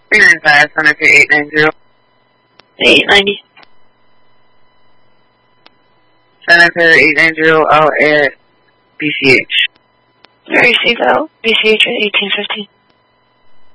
395, Santa Fe 890. 890. Santa Fe 890 out at BCH. Received out. BCH at 1815.